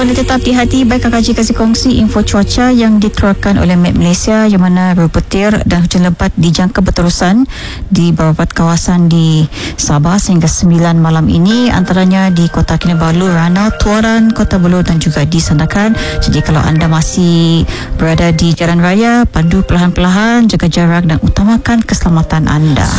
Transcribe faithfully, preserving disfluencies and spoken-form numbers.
boleh tetap hati-hati. Baik, Kak Haji kasih kongsi info cuaca yang dikeluarkan oleh Met Malaysia, yang mana berpetir dan hujan lebat dijangka berterusan di beberapa kawasan di Sabah sehingga sembilan malam ini, antaranya di Kota Kinabalu, Ranau, Tuaran, Kota Belud dan juga di Sandakan. Jadi kalau anda masih berada di jalan raya, pandu perlahan-perlahan, jaga jarak dan utamakan keselamatan anda.